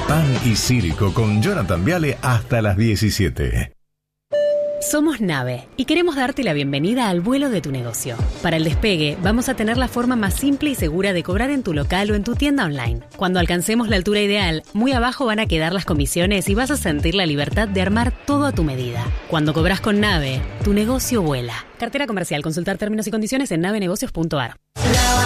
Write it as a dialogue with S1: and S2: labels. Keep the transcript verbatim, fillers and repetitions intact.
S1: Pan y Circo con Jonathan Viale hasta las diecisiete.
S2: Somos Nave y queremos darte la bienvenida al vuelo de tu negocio. Para el despegue, vamos a tener la forma más simple y segura de cobrar en tu local o en tu tienda online. Cuando alcancemos la altura ideal, muy abajo van a quedar las comisiones y vas a sentir la libertad de armar todo a tu medida. Cuando cobras con Nave, tu negocio vuela. Cartera comercial. Consultar términos y condiciones en navenegocios punto ar.